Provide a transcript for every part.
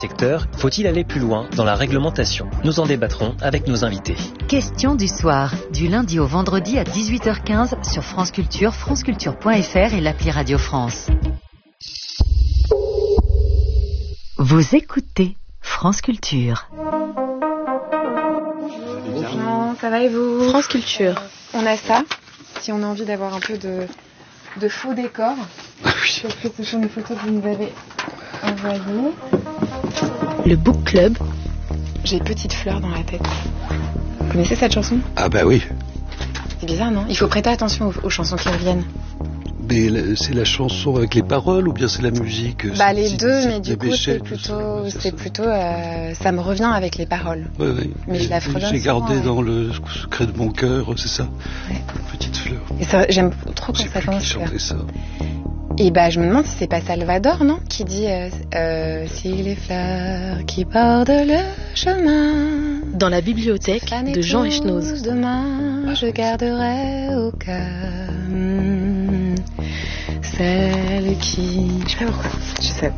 secteur, faut-il aller plus loin dans la réglementation? Nous en débattrons avec nos invités. Question du soir, du lundi au vendredi à 18h15 sur France Culture, franceculture.fr et l'appli Radio France. Vous écoutez France Culture. Bonjour, ça va et vous? France Culture. On a ça, si on a envie d'avoir un peu de faux décor. Oui. Parce que ce sont les photos que vous nous avez envoyées. Le Book Club. J'ai Petite Fleur dans la tête. Vous connaissez cette chanson? Ah bah oui. C'est bizarre, non? Il faut prêter attention aux chansons qui reviennent. Mais c'est la chanson avec les paroles ou bien c'est la musique? Les deux, mais du coup c'est plutôt ça me revient avec les paroles. Oui. Mais je la fredonne j'ai gardé souvent, dans le secret de mon cœur, c'est ça. Ouais. Petite Fleur. Et ça, j'aime trop quand ça commence. Ça. Et je me demande si c'est pas Salvador, non, qui dit si les fleurs qui bordent le chemin. Dans la bibliothèque de Jean Echnoz. Demain, je garderai au cœur celle qui. Je sais pas pourquoi. Je sais.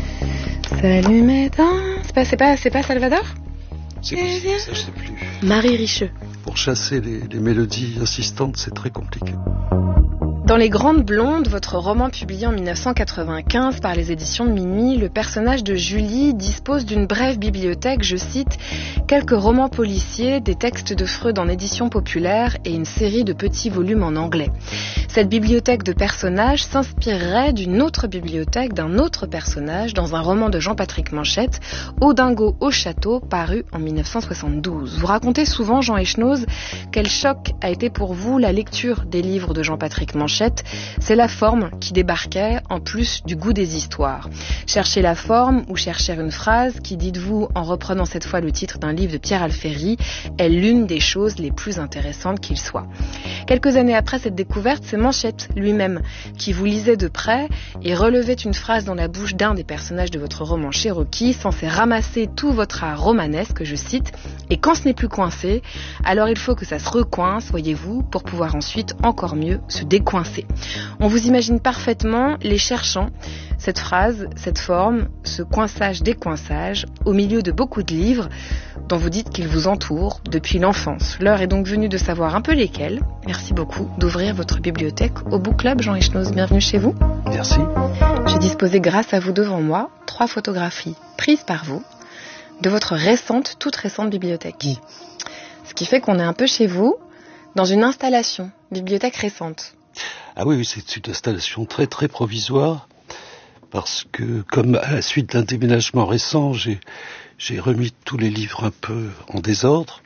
S'allumer dans. C'est pas Salvador? C'est possible, ça je sais plus. Marie Richeux. Pour chasser les mélodies insistantes, c'est très compliqué. Dans Les Grandes Blondes, votre roman publié en 1995 par les éditions de Minuit, le personnage de Julie dispose d'une brève bibliothèque, je cite, quelques romans policiers, des textes de Freud en édition populaire et une série de petits volumes en anglais. Cette bibliothèque de personnages s'inspirerait d'une autre bibliothèque d'un autre personnage dans un roman de Jean-Patrick Manchette, Audingo au château, paru en 1972. Vous racontez souvent, Jean Echnoz, quel choc a été pour vous la lecture des livres de Jean-Patrick Manchette. C'est la forme qui débarquait en plus du goût des histoires. Chercher la forme ou chercher une phrase qui, dites-vous, en reprenant cette fois le titre d'un livre de Pierre Alféry, est l'une des choses les plus intéressantes qu'il soit. Quelques années après cette découverte, c'est Manchette lui-même qui vous lisait de près et relevait une phrase dans la bouche d'un des personnages de votre roman Cherokee, censé ramasser tout votre art romanesque, je cite, et quand ce n'est plus coincé, alors il faut que ça se recoince, voyez-vous, pour pouvoir ensuite encore mieux se décoincer. On vous imagine parfaitement les cherchant, cette phrase, cette forme, ce coinçage-décoinçage, au milieu de beaucoup de livres dont vous dites qu'ils vous entourent depuis l'enfance. L'heure est donc venue de savoir un peu lesquels. Merci beaucoup d'ouvrir votre bibliothèque au Book Club, Jean Echnoz. Bienvenue chez vous. Merci. J'ai disposé grâce à vous devant moi 3 photographies prises par vous de votre toute récente bibliothèque. Ce qui fait qu'on est un peu chez vous dans une installation, bibliothèque récente. Ah oui, c'est une installation très très provisoire parce que comme à la suite d'un déménagement récent, j'ai remis tous les livres un peu en désordre.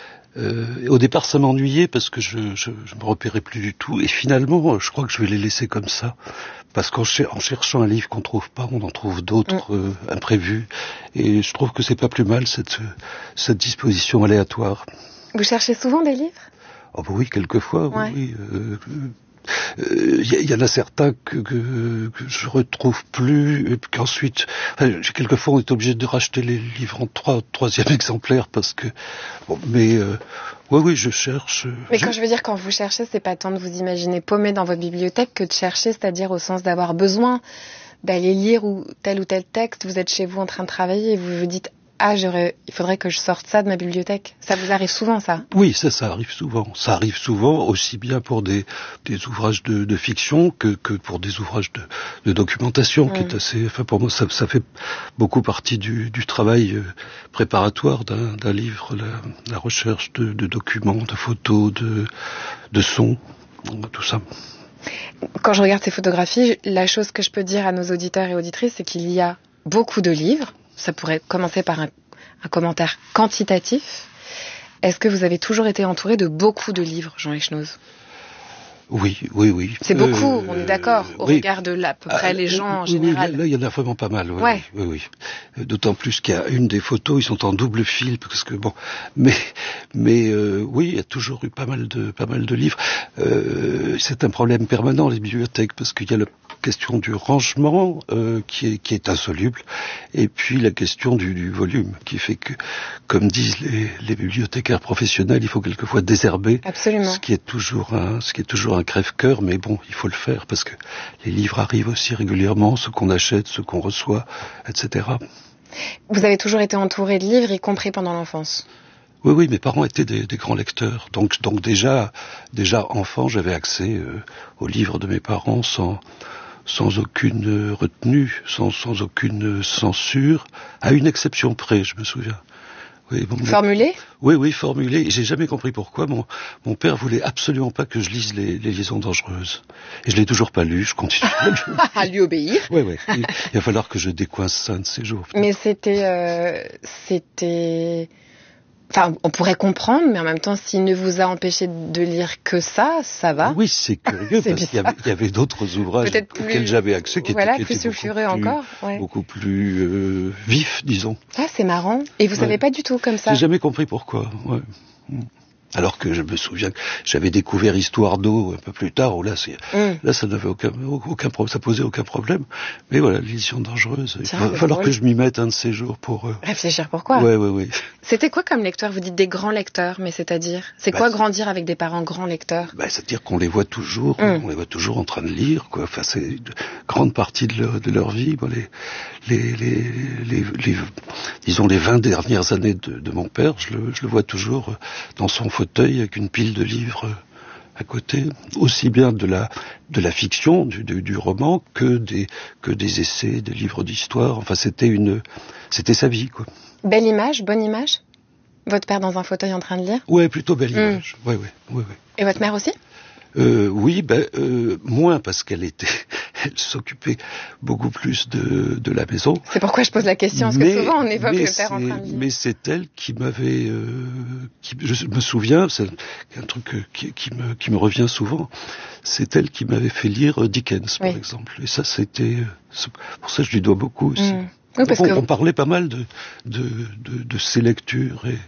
Au départ, ça m'ennuyait parce que je me repérais plus du tout. Et finalement, je crois que je vais les laisser comme ça parce qu'en cherchant un livre qu'on trouve pas, on en trouve d'autres imprévus. Et je trouve que c'est pas plus mal cette disposition aléatoire. Vous cherchez souvent des livres? Oh bah oui, quelquefois, ouais. Oui. Il y en a certains que je retrouve plus, et qu'ensuite, quelquefois on est obligé de racheter les livres en troisième exemplaire parce que, oui, je cherche. Mais quand je veux dire quand vous cherchez, c'est pas tant de vous imaginer paumé dans votre bibliothèque que de chercher, c'est-à-dire au sens d'avoir besoin d'aller lire tel texte, vous êtes chez vous en train de travailler et vous vous dites il faudrait que je sorte ça de ma bibliothèque. Ça vous arrive souvent, ça? Oui, ça arrive souvent. Ça arrive souvent, aussi bien pour des ouvrages de fiction que pour des ouvrages de documentation, qui est assez... pour moi, ça fait beaucoup partie du travail préparatoire d'un livre, la recherche de documents, de photos, de sons, tout ça. Quand je regarde ces photographies, la chose que je peux dire à nos auditeurs et auditrices, c'est qu'il y a beaucoup de livres. Ça pourrait commencer par un commentaire quantitatif. Est-ce que vous avez toujours été entouré de beaucoup de livres, Jean Echnoz? Oui. C'est beaucoup, on est d'accord, au regard de à peu près les gens en général. Oui, là, il y en a vraiment pas mal. Oui. D'autant plus qu'il y a une des photos, ils sont en double fil, parce que oui, il y a toujours eu pas mal de livres. C'est un problème permanent, les bibliothèques, parce qu'il y a la question du rangement qui est insoluble, et puis la question du volume, qui fait que, comme disent les bibliothécaires professionnels, il faut quelquefois désherber. Absolument. Ce qui est toujours un crève-cœur, mais bon, il faut le faire, parce que les livres arrivent aussi régulièrement, ceux qu'on achète, ceux qu'on reçoit, etc. Vous avez toujours été entouré de livres, y compris pendant l'enfance? Oui, mes parents étaient des grands lecteurs. Donc déjà enfant, j'avais accès aux livres de mes parents sans aucune retenue, sans aucune censure, à une exception près, je me souviens. Oui, formulé? Oui, formulé. Et j'ai jamais compris pourquoi. Mon père voulait absolument pas que je lise les liaisons dangereuses. Et je l'ai toujours pas lu, je continue à le lire. À lui obéir. Oui. Il va falloir que je décoince ça un de ces jours. Mais c'était... Enfin, on pourrait comprendre, mais en même temps, s'il ne vous a empêché de lire que ça va. Oui, c'est curieux, parce qu'il y avait d'autres ouvrages auxquels j'avais accès qui étaient plus sulfureux encore. Ouais. Beaucoup plus vifs, disons. Ah, c'est marrant. Et vous savez pas du tout comme ça? J'ai jamais compris pourquoi. Ouais. Alors que je me souviens que j'avais découvert Histoire d'eau un peu plus tard, où là ça n'avait aucun problème, ça posait aucun problème. Mais voilà, l'édition dangereuse. Il va falloir que je m'y mette un de ces jours pour réfléchir pourquoi. Oui. C'était quoi comme lecteur? Vous dites des grands lecteurs, mais c'est-à-dire, c'est quoi grandir avec des parents grands lecteurs? C'est-à-dire qu'on les voit toujours, on les voit toujours en train de lire, quoi. Enfin, c'est une grande partie de leur vie. Bon, disons les 20 dernières années de mon père, je le vois toujours dans son fauteuil avec une pile de livres à côté, aussi bien de la fiction, du roman, que des essais, des livres d'histoire. Enfin, c'était sa vie, quoi. Belle image, bonne image? Votre père dans un fauteuil en train de lire? Ouais, plutôt belle image. Oui. Et votre mère aussi? Oui, moins parce qu'elle s'occupait beaucoup plus de la maison. C'est pourquoi je pose la question, parce que souvent on évoque le père en train de lire. Mais c'est elle qui m'avait, je me souviens, c'est un truc qui me revient souvent, c'est elle qui m'avait fait lire Dickens, par exemple. Et ça, pour ça je lui dois beaucoup aussi. Oui, parce on parlait pas mal de ses lectures et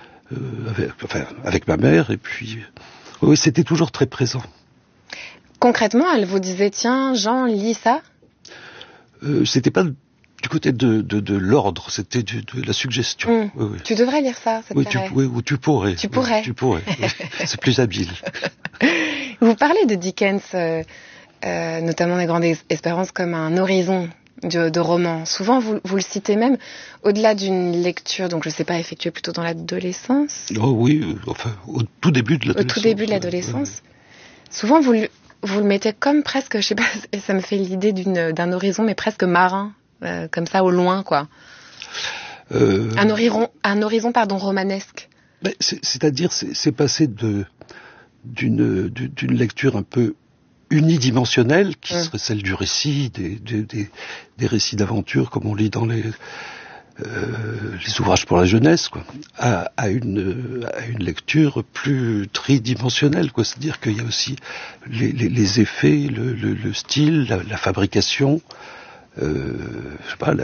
avec ma mère, et puis oui, c'était toujours très présent. Concrètement, elle vous disait, tiens, Jean, lis ça? C'était pas du côté de l'ordre, c'était de la suggestion. Oui. Tu devrais lire ça, ça te plairait. Ou tu pourrais. Tu pourrais. Oui. C'est plus habile. Vous parlez de Dickens, notamment des Grandes Espérances, comme un horizon de romans. Souvent, vous le citez même au-delà d'une lecture, donc je ne sais pas, effectuée plutôt dans l'adolescence. Oh oui, au tout début de l'adolescence. Au tout début de l'adolescence. Souvent, vous le mettez comme presque, je sais pas, ça me fait l'idée d'un horizon, mais presque marin, comme ça au loin, quoi. Un horizon, romanesque. C'est-à-dire, c'est passé d'une lecture un peu unidimensionnelle, qui serait celle du récit, des récits d'aventure, comme on lit dans les ouvrages pour la jeunesse, quoi, à une lecture plus tridimensionnelle, quoi. C'est-à-dire qu'il y a aussi les effets, le style, la fabrication, je sais pas,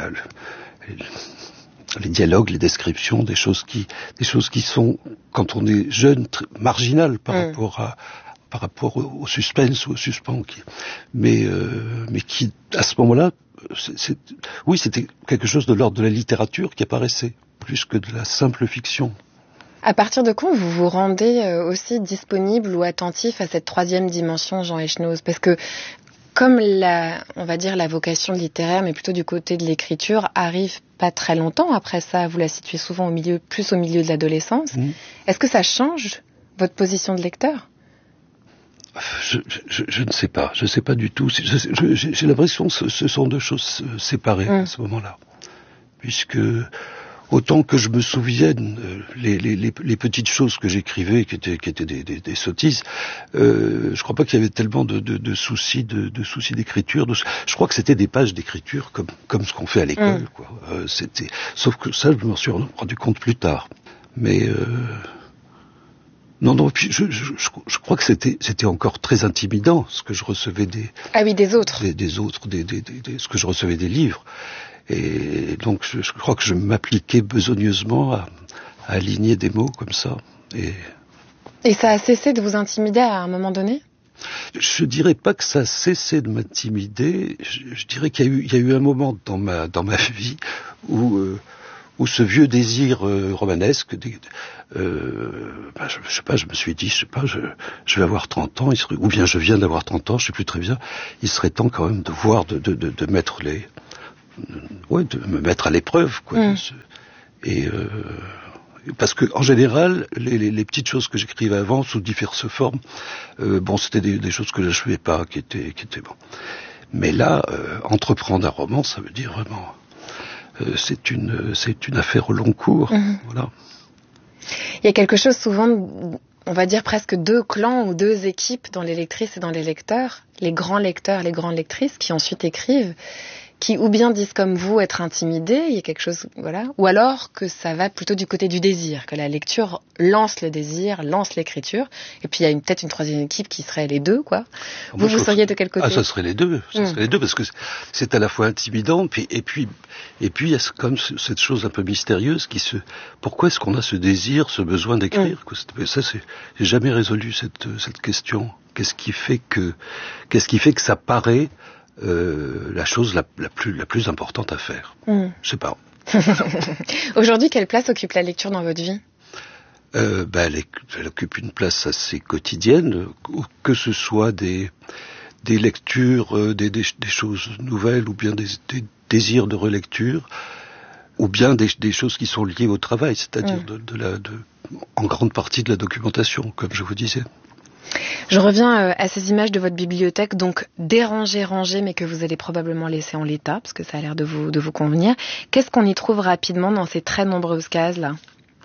les dialogues, les descriptions, des choses qui sont, quand on est jeune, marginales par rapport au suspense ou au suspens, mais qui, à ce moment-là, c'était quelque chose de l'ordre de la littérature qui apparaissait, plus que de la simple fiction. À partir de quand vous vous rendez aussi disponible ou attentif à cette troisième dimension, Jean Echnoz? Parce que, comme on va dire la vocation littéraire, mais plutôt du côté de l'écriture, arrive pas très longtemps après ça, vous la situez souvent plus au milieu de l'adolescence. Est-ce que ça change votre position de lecteur? Je ne sais pas. Je ne sais pas du tout. J'ai l'impression que ce sont deux choses séparées à ce moment-là. Puisque, autant que je me souvienne, les petites choses que j'écrivais, qui étaient des sottises, je crois pas qu'il y avait tellement de soucis d'écriture. Je crois que c'était des pages d'écriture comme ce qu'on fait à l'école, quoi. Sauf que ça, je m'en suis rendu compte plus tard. Mais non, puis je crois que c'était encore très intimidant, ce que je recevais des autres, ce que je recevais des livres. Et donc, je crois que je m'appliquais besogneusement à aligner des mots comme ça. Et ça a cessé de vous intimider à un moment donné? Je dirais pas que ça a cessé de m'intimider. Je dirais qu'il y a eu un moment dans ma vie où ce vieux désir romanesque, je sais pas, je me suis dit, je vais avoir 30 ans, ou bien je viens d'avoir 30 ans, je sais plus très bien, il serait temps quand même de voir, de mettre de me mettre à l'épreuve, quoi. Et parce que en général, les petites choses que j'écrivais avant sous diverses formes, c'était des choses que j'achevais pas, qui étaient bon. Mais là, entreprendre un roman, ça veut dire vraiment, c'est une affaire au long cours. Voilà. Il y a quelque chose souvent, on va dire presque deux clans ou deux équipes dans les lectrices et dans les lecteurs, les grands lecteurs, les grandes lectrices qui ensuite écrivent, qui ou bien disent comme vous être intimidés, il y a quelque chose, voilà, ou alors que ça va plutôt du côté du désir, que la lecture lance le désir, lance l'écriture, et puis il y a peut-être une troisième équipe qui serait les deux, quoi. Vous seriez de quel côté ? Ça serait les deux, parce que c'est à la fois intimidant, et puis il y a comme cette chose un peu mystérieuse pourquoi est-ce qu'on a ce désir, ce besoin d'écrire, quoi. Ça, j'ai jamais résolu cette question. Qu'est-ce qui fait que ça paraît la chose la plus importante à faire. Je sais pas. Aujourd'hui, quelle place occupe la lecture dans votre vie ? Elle occupe une place assez quotidienne, que ce soit des lectures, des choses nouvelles, ou bien des désirs de relecture, ou bien des choses qui sont liées au travail, c'est-à-dire en grande partie de la documentation, comme je vous disais. Je reviens à ces images de votre bibliothèque, donc dérangées, rangées, mais que vous allez probablement laisser en l'état, parce que ça a l'air de vous convenir. Qu'est-ce qu'on y trouve rapidement dans ces très nombreuses cases-là ?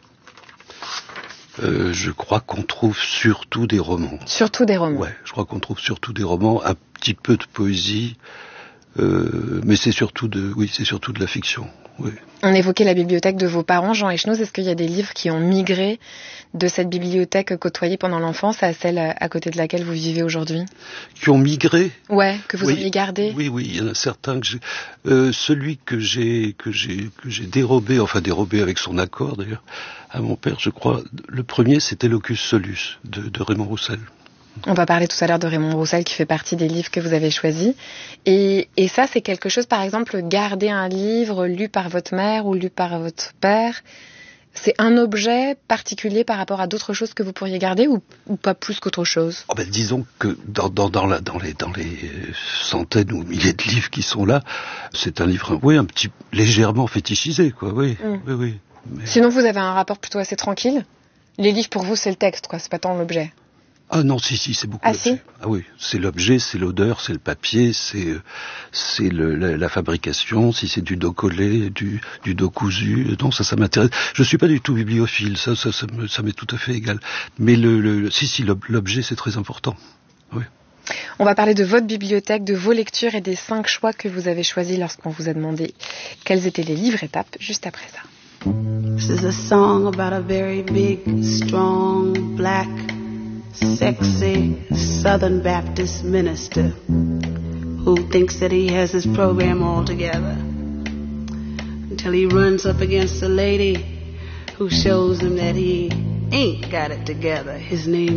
Je crois qu'on trouve surtout des romans. Surtout des romans ? Ouais, je crois qu'on trouve surtout des romans, un petit peu de poésie, mais c'est surtout de la fiction. Oui. On évoquait la bibliothèque de vos parents, Jean Echenoz. Est-ce qu'il y a des livres qui ont migré de cette bibliothèque côtoyée pendant l'enfance à celle à côté de laquelle vous vivez aujourd'hui ? Qui ont migré ? Ouais, que vous auriez gardé ? Oui, il y en a certains que j'ai. Celui que j'ai dérobé avec son accord d'ailleurs, à mon père, je crois. Le premier, c'était Locus Solus de Raymond Roussel. On va parler tout à l'heure de Raymond Roussel qui fait partie des livres que vous avez choisis. Et ça, c'est quelque chose, par exemple, garder un livre lu par votre mère ou lu par votre père, c'est un objet particulier par rapport à d'autres choses que vous pourriez garder ou pas plus qu'autre chose ? Disons que dans les centaines ou milliers de livres qui sont là, c'est un livre, un petit légèrement fétichisé, quoi. Oui. Mais... Sinon, vous avez un rapport plutôt assez tranquille ? Les livres, pour vous, c'est le texte, quoi. C'est pas tant l'objet. Ah non, si, c'est beaucoup l'objet. Si ? Ah oui, c'est l'objet, c'est l'odeur, c'est le papier, c'est la fabrication, si c'est du dos collé, du dos cousu. Non, ça m'intéresse. Je suis pas du tout bibliophile, ça m'est tout à fait égal. Mais l'objet, c'est très important. Oui. On va parler de votre bibliothèque, de vos lectures et des 5 choix que vous avez choisis lorsqu'on vous a demandé quels étaient les livres étapes, juste après ça. This is a song about a very big, strong, black, sexy Southern Baptist minister who thinks that he has his program all together until he runs up against a lady who shows him that he ain't got it together. His name